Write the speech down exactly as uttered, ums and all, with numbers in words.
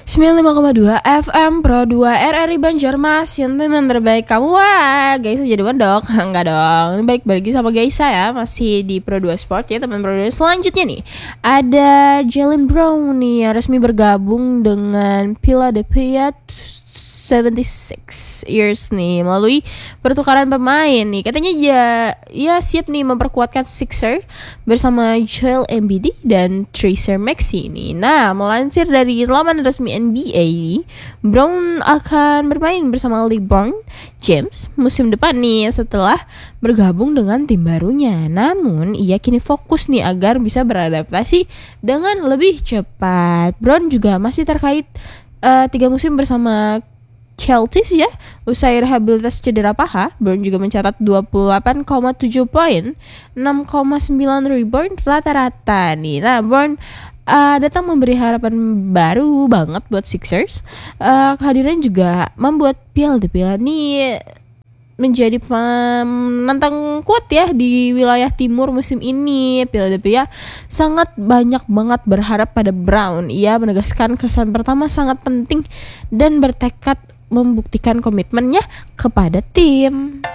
sembilan puluh lima koma dua F M Pro dua R R I Banjarmasin, teman terbaik kamu. Wah, guys jadi mendok. Enggak dong. Balik-balik lagi sama guys saya masih di Pro dua Sport ya, teman Pro dua. Selanjutnya nih ada Jalen Brown nih yang resmi bergabung dengan Philadelphia seventy-six years nih melalui pertukaran pemain nih. Katanya ya ya siap nih memperkuatkan Sixer bersama Joel Embiid dan Tracer Maxey nih. Nah, melansir dari laman resmi N B A nih, Brown akan bermain bersama LeBron James musim depan nih setelah bergabung dengan tim barunya. Namun, ia kini fokus nih agar bisa beradaptasi dengan lebih cepat. Brown juga masih terkait uh, tiga musim bersama Celtics ya, usai rehabilitas cedera paha. Brown juga mencatat dua puluh delapan koma tujuh poin, enam koma sembilan rebound rata-rata nih. Nah, Brown uh, datang memberi harapan baru banget buat Sixers. Uh, kehadiran juga membuat Philadelphia nih menjadi penantang kuat ya di wilayah timur musim ini. Philadelphia sangat banyak banget berharap pada Brown. Ia menegaskan kesan pertama sangat penting dan bertekad membuktikan komitmennya kepada tim.